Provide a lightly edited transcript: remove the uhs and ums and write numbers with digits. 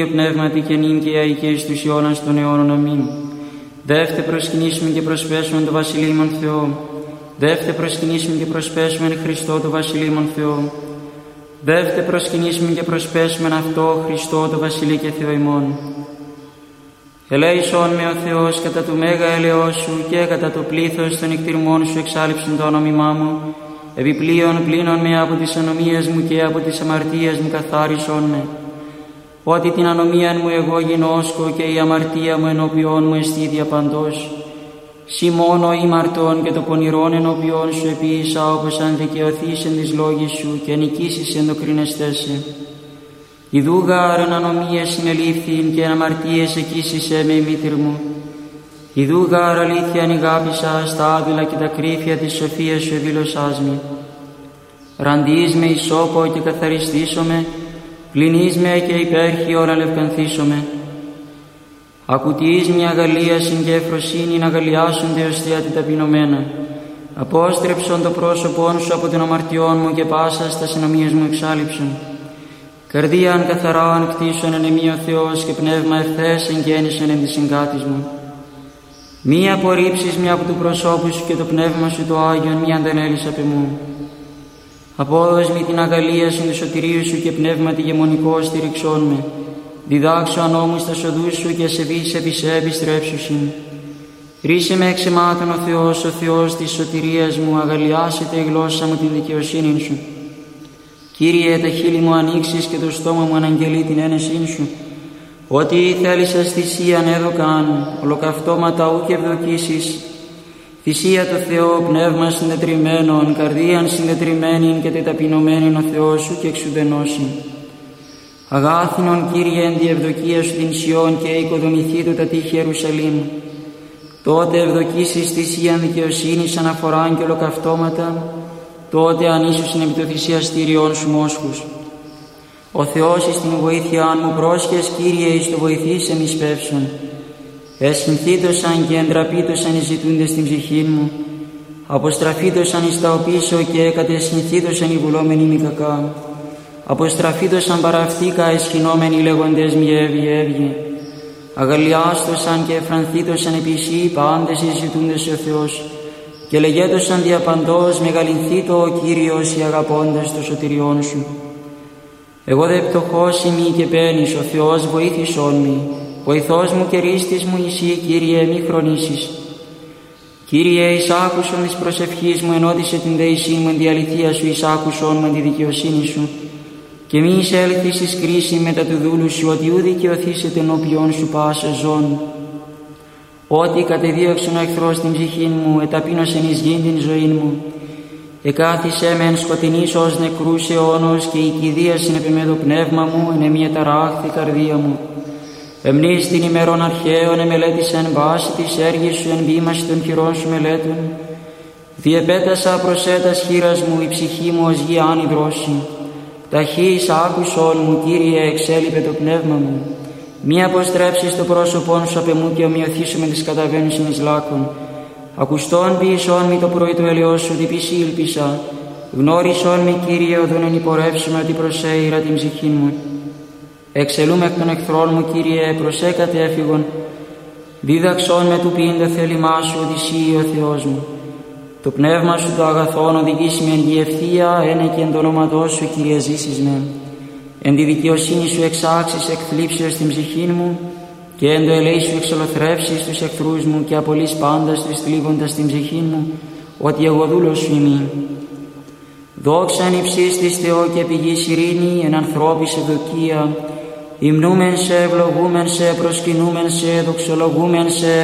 Πνεύματι και νυν και αεί και εις τους αιώνας των αιώνων. Αμήν. Δεύτε προσκυνήσουμε και προσπέσουμε το Βασιλείμον Θεό. Δεύτε προσκυνήσουμε και προσπέσουμε Χριστό το Βασιλείμον Θεό. Δεύτε προσκυνήσουμε και προσπέσουμε αυτό Χριστό το Βασιλεί και Θεό ημών. Ελέησόν με ο Θεός κατά του μέγα έλεος σου και κατά το πλήθος των εκτιρμών σου εξάλειψον το όνομά μου. Επιπλέον πλύνον με από τις ανομίες μου και από τις αμαρτίες μου καθάρισον με. Ότι την ανομίαν μου εγώ γινώσκω και η αμαρτία μου ενώπιόν μου εστί διαπαντός. Συ μόνο ημαρτών και το πονηρόν ενώπιόν σου επίησα, όπως αν δικαιωθείς εν της λόγης σου και νικήσεις εν το κρίνεστέσαι. Ιδού γάρ ανομίες συνελήφθην και εν αμαρτίες εκείσισέ με η μήτηρ μου. Ιδού γάρ αλήθεια ανηγάπησα στα άδειλα και τα κρύφια της σοφίας σου ευήλωσάς με. Ραντείς με ισόπο και καθαριστήσομαι, πλυνείς με και υπέρχει ώρα λευκανθήσομαι. Ακουτείς μια αγαλίασιν και ευφροσύνη να αγαλιάσονται ως θεατή ταπεινωμένα. Απόστρεψον το πρόσωπόν σου από την αμαρτιών μου και πάσα στα συνομίες μου εξάλειψον. Καρδίαν καθαράν κτίσον εν εμεί ο Θεός και πνεύμα ευθές εγγέννησον εν της συγκάτης μου. Μη απορρίψεις μια από του προσώπου σου και το πνεύμα σου το Άγιον μη αντανέλεις απ' εμού. Απόδος μη την αγαλίασιν του σωτηρίου σου και πνεύμα τη γεμονικό στηριξών με. Διδάξω ανώμους τα σοδούς σου και σε βείς επί σε επιστρέψουσιν. Ρίσε με εξ αιμάτων ο Θεός της σωτηρίας μου, αγαλιάσετε η γλώσσα μου την δικαιοσύνη σου. Κύριε, τα χείλη μου ανοίξεις και το στόμα μου αναγγελεί την ένεσήν σου. Ότι θέλησες θυσίαν έδωκαν, ολοκαυτώματα ούκ ευδοκίσεις. Θυσία το Θεό, πνεύμα συντετριμμένον, καρδίαν συντετριμμένην και τεταπεινωμένην ο Θεός σου και εξουδενώσιν. Αγάθινον Κύριε εν τη ευδοκία σου την Σιών και οικοδομηθεί το τα τείχη Ιερουσαλήμ. Τότε ευδοκίσεις θυσίαν δικαιοσύνης αναφοράν και ολοκαυτώματα, τότε ανίσουσιν επί το θυσιαστήριον σου μόσχους. Ο Θεός εις την βοήθειάν μου πρόσχες, Κύριε, εις το βοηθήσεν εις πεύσον. Εσυνθήτωσαν και εντραπήτωσαν οι ζητούντες στην ψυχήν μου. Αποστραφήτωσαν εις τα οπίσω και κατεσυνθήτωσαν οι βουλόμενοι μη κακά. Αποστραφήτωσαν παραυτήκα εσχυνόμενοι λέγοντες μη έβγε. Αγαλιάστωσαν και εφρανθήτωσαν επισή πάντες οι ζητούντες ο Θεός. Και λεγέτωσαν διαπαντός μεγαλυνθήτω ο Κύριος οι αγαπώντες το σωτηριόν σου. Εγώ δε πτωχός ημί και παίρνεις, ο Θεός βοήθησόν μη. Βοηθός μου και ρίστης μου εσύ, Κύριε, μη χρονίσεις. Κύριε, εισάκουσον της προσευχής μου, ενώτισε την δεησή μου εν τη αληθεία σου, εισάκουσον μου εν τη δικαιοσύνη σου. Και μη εισέλθεις εις κρίση μετά του δούλου σου, ότι ου δικαιωθήσετε ενώπιον σου πάσα ζών. Ότι κατεδίωξον ο εχθρός την ψυχήν μου, εταπείνωσεν εις γήν την ζωήν μου. Εκάθισέ με εν σκοτεινής ως νεκρούς αιώνος και η κηδίασιν επί με το πνεύμα μου, εν εμεί εταράχθη καρδία μου. Εμνείς την ημερών αρχαίων εμελέτησεν βάση της έργης σου εν βήμαση των χειρών σου μελέτων. Διεπέτασα προσέτας χείρας μου, η ψυχή μου ως γη άνυδρωση. Ταχύς άκουσον μου, Κύριε, εξέλιπε το πνεύμα μου. Μη αποστρέψεις το πρόσωπόν σου απ' εμού και ομοιωθήσου με τις καταβαίνουσιν εις λάκων. Ακουστόν ποιησόν μη το πρωί του ελαιός σου, διπισή ήλπισα. Γνώρισόν μη, Κύριε, οδόν εν υπορεύσουμε ότι προσέειρα την ψυχή μου. Εξελούμε εκ των εχθρών μου, Κύριε, προσέκατε έφυγον. Δίδαξόν με του ποιήν το θέλημά σου, ότι εσύ ο Θεός μου. Το πνεύμα σου το αγαθόν οδηγήσει με εν γη ευθεία, ένε και εν το όνοματό σου, Κύριε, ζήσεις με. Εν τη δικαιοσύνη σου εξάξεις εκθλίψεως την ψυχή μου και εν το ελέη σου εξολοθρεύσεις τους εχθρούς μου και απολύς πάντας τους θλίβοντας την ψυχή μου, ότι εγώ δούλος σου ημί. Δόξα εν υψής της Θεό και πηγής ειρήνη, εν ανθρώπης ευδοκία, υμνούμεν σε, ευλογούμεν σε, προσκυνούμεν σε, δοξολογούμεν σε,